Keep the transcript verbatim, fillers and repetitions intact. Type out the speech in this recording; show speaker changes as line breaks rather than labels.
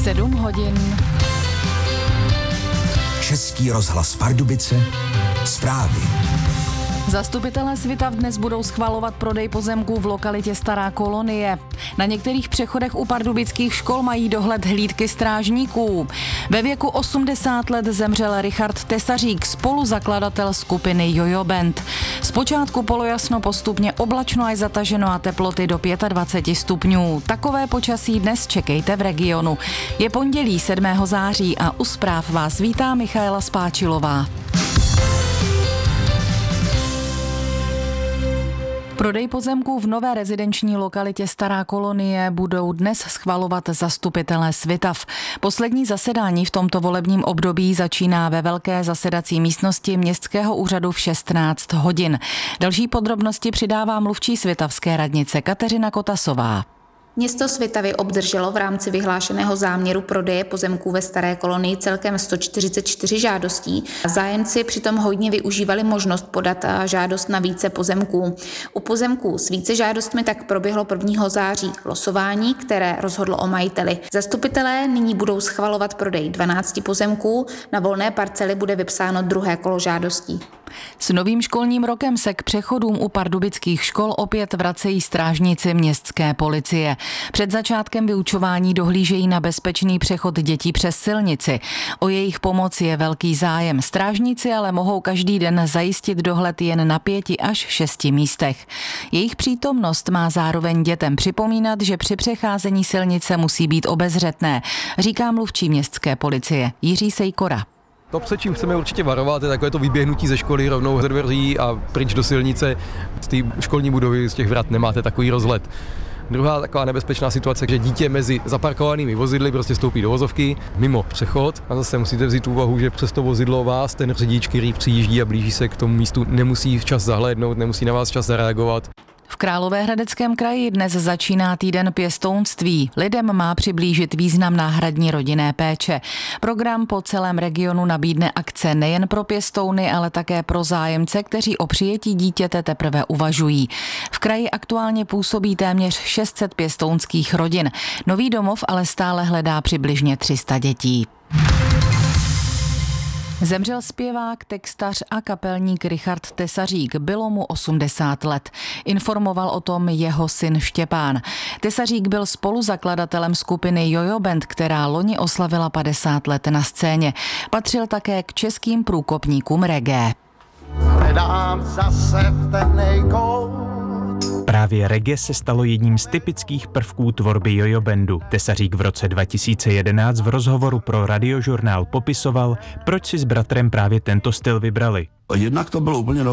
sedm hodin.
Český rozhlas Pardubice, zprávy.
Zastupitelé Svitav dnes budou schvalovat prodej pozemků v lokalitě Stará Kolonie. Na některých přechodech u pardubických škol mají dohled hlídky strážníků. Ve věku osmdesát let zemřel Richard Tesařík, spoluzakladatel skupiny Jojo Band. Zpočátku polojasno, postupně oblačno až zataženo a teploty do dvacet pět stupňů. Takové počasí dnes čekejte v regionu. Je pondělí sedmého září a u zpráv vás vítá Michaela Spáčilová. Prodej pozemků v nové rezidenční lokalitě Stará Kolonie budou dnes schvalovat zastupitelé Svitav. Poslední zasedání v tomto volebním období začíná ve velké zasedací místnosti Městského úřadu v šestnáct hodin. Další podrobnosti přidává mluvčí svitavské radnice Kateřina Kotasová.
Město Svitavy obdrželo v rámci vyhlášeného záměru prodeje pozemků ve Staré Kolonii celkem sto čtyřicet čtyři žádostí. Zájemci přitom hodně využívali možnost podat žádost na více pozemků. U pozemků s více žádostmi tak proběhlo prvního září losování, které rozhodlo o majiteli. Zastupitelé nyní budou schvalovat prodej dvanácti pozemků, na volné parcely bude vypsáno druhé kolo žádostí.
S novým školním rokem se k přechodům u pardubických škol opět vracejí strážníci městské policie. Před začátkem vyučování dohlížejí na bezpečný přechod dětí přes silnici. O jejich pomoc je velký zájem. Strážníci ale mohou každý den zajistit dohled jen na pěti až šesti místech. Jejich přítomnost má zároveň dětem připomínat, že při přecházení silnice musí být obezřetné, říká mluvčí městské policie Jiří Sejkora.
To, před čím chceme určitě varovat, je takové to vyběhnutí ze školy rovnou ze dveří a pryč do silnice. Z té školní budovy, z těch vrat nemáte takový rozhled. Druhá taková nebezpečná situace, že dítě mezi zaparkovanými vozidly prostě stoupí do vozovky mimo přechod a zase musíte vzít úvahu, že přes to vozidlo vás ten řidič, který přijíždí a blíží se k tomu místu, nemusí včas zahlédnout, nemusí na vás včas zareagovat.
V Královéhradeckém kraji dnes začíná týden pěstounství. Lidem má přiblížit význam náhradní rodinné péče. Program po celém regionu nabídne akce nejen pro pěstouny, ale také pro zájemce, kteří o přijetí dítěte teprve uvažují. V kraji aktuálně působí téměř šest set pěstounských rodin. Nový domov ale stále hledá přibližně tři sta dětí. Zemřel zpěvák, textař a kapelník Richard Tesařík, bylo mu osmdesát let. Informoval o tom jeho syn Štěpán. Tesařík byl spoluzakladatelem skupiny Jojo Band, která loni oslavila padesát let na scéně. Patřil také k českým průkopníkům reggae.
Hledám zase temnej kout.
Právě reggae se stalo jedním z typických prvků tvorby Jojo Bandu. Tesařík v roce dva tisíce jedenáct v rozhovoru pro Radiožurnál popisoval, proč si s bratrem právě tento styl vybrali.
Jednak to bylo úplně